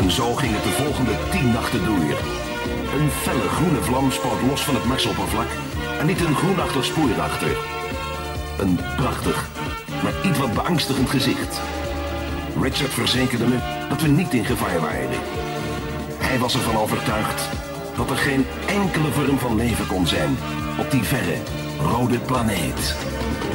En zo ging het de volgende 10 nachten door. Een felle groene vlam spoot los van het Marsoppervlak en liet een groenachtig spoor achter. Een prachtig, maar iets wat beangstigend gezicht. Richard verzekerde me dat we niet in gevaar waren. Hij was ervan overtuigd dat er geen enkele vorm van leven kon zijn op die verre, rode planeet.